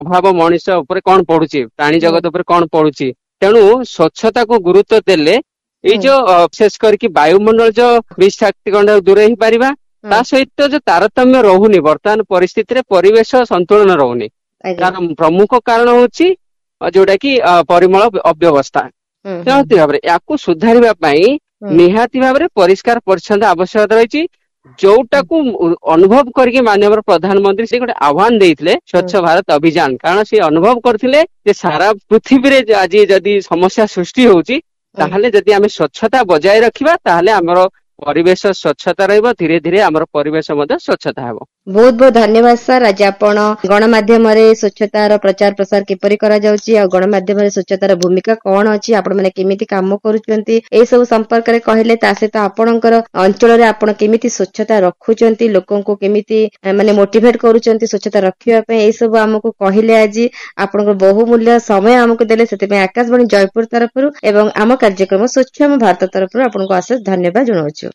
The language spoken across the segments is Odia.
ପ୍ରଭାବ ମଣିଷ ଉପରେ କଣ ପଡୁଛି, ପ୍ରାଣୀ ଜଗତ ଉପରେ କଣ ପଡୁଛି। ତେଣୁ ସ୍ୱଚ୍ଛତାକୁ ଗୁରୁତ୍ୱ ଦେଲେ ଏଇ ଯୋଉ ବିଶେଷ କରିକି ବାୟୁମଣ୍ଡଳ ଯୋଉ ବିଷାକ୍ତ କଣ ଦୂର ହେଇପାରିବା। ତା ସହିତ ଯୋଉ ତାରତମ୍ୟ ରହୁନି ବର୍ତ୍ତମାନ ପରିସ୍ଥିତିରେ ପରିବେଶ ସନ୍ତୁଳନ ରହୁନି। ତାର ପ୍ରମୁଖ କାରଣ ହଉଛି ଯୋଉଟା କି ପରିମଳ ଅବ୍ୟବସ୍ଥା। ନିହାତି ଭାବରେ ୟାକୁ ସୁଧାରିବା ପାଇଁ ନିହାତି ଭାବରେ ପରିଷ୍କାର ପରିଚ୍ଛନ୍ନ ଆବଶ୍ୟକତା ରହିଛି। ଯୋଉଟାକୁ ଅନୁଭବ କରିକି ମାନ୍ୟବର ପ୍ରଧାନମନ୍ତ୍ରୀ ସେ ଗୋଟେ ଆହ୍ୱାନ ଦେଇଥିଲେ ସ୍ୱଚ୍ଛ ଭାରତ ଅଭିଯାନ। କାରଣ ସେ ଅନୁଭବ କରିଥିଲେ ଯେ ସାରା ପୃଥିବୀରେ ଆଜି ଯଦି ସମସ୍ୟା ସୃଷ୍ଟି ହଉଛି, ତାହେଲେ ଯଦି ଆମେ ସ୍ୱଚ୍ଛତା ବଜାୟ ରଖିବା ତାହେଲେ ଆମର ପରିବେଶ ସ୍ୱଚ୍ଛତା ରହିବ, ଧୀରେ ଧୀରେ ଆମର ପରିବେଶ ମଧ୍ୟ ସ୍ୱଚ୍ଛତା ହେବ। ବହୁତ ବହୁତ ଧନ୍ୟବାଦ ସାର୍। ଆଜି ଆପଣ ଗଣମାଧ୍ୟମରେ ସ୍ୱଚ୍ଛତାର ପ୍ରଚାର ପ୍ରସାର କିପରି କରାଯାଉଛି ଆଉ ଗଣମାଧ୍ୟମରେ ସ୍ୱଚ୍ଛତାର ଭୂମିକା କଣ ଅଛି, ଆପଣମାନେ କେମିତି କାମ କରୁଛନ୍ତି ଏଇ ସବୁ ସମ୍ପର୍କରେ କହିଲେ। ତା ସହିତ ଆପଣଙ୍କର ଅଞ୍ଚଳରେ ଆପଣ କେମିତି ସ୍ୱଚ୍ଛତା ରଖୁଛନ୍ତି, ଲୋକଙ୍କୁ କେମିତି ମାନେ ମୋଟିଭେଟ କରୁଛନ୍ତି ସ୍ୱଚ୍ଛତା ରଖିବା ପାଇଁ, ଏଇ ସବୁ ଆମକୁ କହିଲେ। ଆଜି ଆପଣଙ୍କର ବହୁମୂଲ୍ୟ ସମୟ ଆମକୁ ଦେଲେ, ସେଥିପାଇଁ ଆକାଶବାଣୀ ଜୟପୁର ତରଫରୁ ଏବଂ ଆମ କାର୍ଯ୍ୟକ୍ରମ ସ୍ୱଚ୍ଛ ଆମ ଭାରତ ତରଫରୁ ଆପଣଙ୍କୁ ଅଶେଷ ଧନ୍ୟବାଦ ଜଣାଉଛୁ।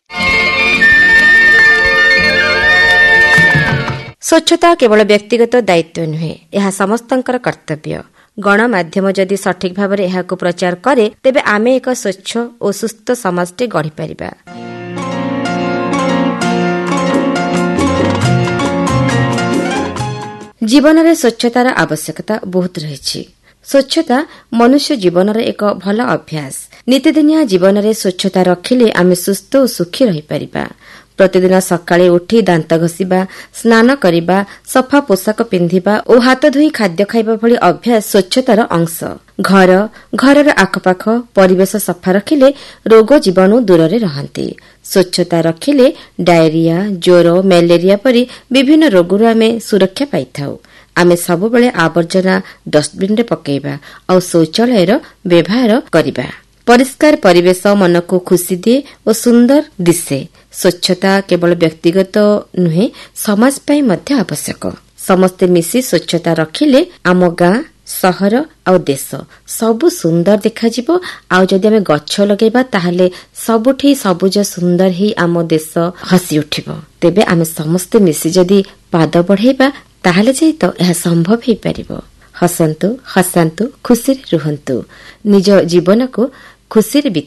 ସ୍ୱଚ୍ଛତା କେବଳ ବ୍ୟକ୍ତିଗତ ଦାୟିତ୍ୱ ନୁହେଁ, ଏହା ସମସ୍ତଙ୍କର କର୍ତ୍ତବ୍ୟ। ଗଣମାଧ୍ୟମ ଯଦି ସଠିକ୍ ଭାବରେ ଏହାକୁ ପ୍ରଚାର କରେ, ତେବେ ଆମେ ଏକ ସ୍ୱଚ୍ଛ ଓ ସୁସ୍ଥ ସମାଜଟେ ଗଢ଼ିପାରିବା। ଜୀବନରେ ସ୍ୱଚ୍ଛତାର ଆବଶ୍ୟକତା ବହୁତ ରହିଛି। ସ୍ୱଚ୍ଛତା ମନୁଷ୍ୟ ଜୀବନର ଏକ ଭଲ ଅଭ୍ୟାସ। ନିତିଦିନିଆ ଜୀବନରେ ସ୍ୱଚ୍ଛତା ରଖିଲେ ଆମେ ସୁସ୍ଥ ଓ ସୁଖୀ ରହିପାରିବା। ପ୍ରତିଦିନ ସକାଳେ ଉଠି ଦାନ୍ତ ଘଷିବା, ସ୍ନାନ କରିବା, ସଫା ପୋଷାକ ପିନ୍ଧିବା ଓ ହାତ ଧୋଇ ଖାଦ୍ୟ ଖାଇବା ଭଳି ଅଭ୍ୟାସ ସ୍ୱଚ୍ଛତାର ଅଂଶ। ଘରର ଆଖପାଖ ପରିବେଶ ସଫା ରଖିଲେ ରୋଗ ଜୀବାଣୁ ଦୂରରେ ରହନ୍ତି। ସ୍ୱଚ୍ଛତା ରଖିଲେ ଡାଇରିଆ, ଜ୍ୱର, ମ୍ୟାଲେରିଆ ପରି ବିଭିନ୍ନ ରୋଗରୁ ଆମେ ସୁରକ୍ଷା ପାଇଥାଉ। ଆମେ ସବୁବେଳେ ଆବର୍ଜନା ଡଷ୍ଟବିନ୍ରେ ପକାଇବା ଆଉ ଶୌଚାଳୟର ବ୍ୟବହାର କରିବା। ପରିଷ୍କାର ପରିବେଶ ମନକୁ ଖୁସି ଦିଏ ଓ ସୁନ୍ଦର ଦିଶେ। ସ୍ୱଚ୍ଛତା କେବଳ ବ୍ୟକ୍ତିଗତ ନୁହେଁ, ସମାଜ ପାଇଁ ମଧ୍ୟ ଆବଶ୍ୟକ। ସମସ୍ତେ ମିଶି ସ୍ୱଚ୍ଛତା ରଖିଲେ ଆମ ଗାଁ, ସହର ଆଉ ଦେଶ ସବୁ ସୁନ୍ଦର ଦେଖାଯିବ। ଆଉ ଯଦି ଆମେ ଗଛ ଲଗାଇବା ତାହେଲେ ସବୁଠି ସବୁଜ ସୁନ୍ଦର ହେଇ ଆମ ଦେଶ ହସି ଉଠିବ। ତେବେ ଆମେ ସମସ୍ତେ ମିଶି ଯଦି ପାଦ ବଢ଼ାଇବା ତାହେଲେ ଯାଇ ତ ଏହା ସମ୍ଭବ ହେଇପାରିବ। ହସନ୍ତୁ, ହସାନ୍ତୁ, ଖୁସିରେ ରୁହନ୍ତୁ, ନିଜ ଜୀବନକୁ ଖୁସିରେ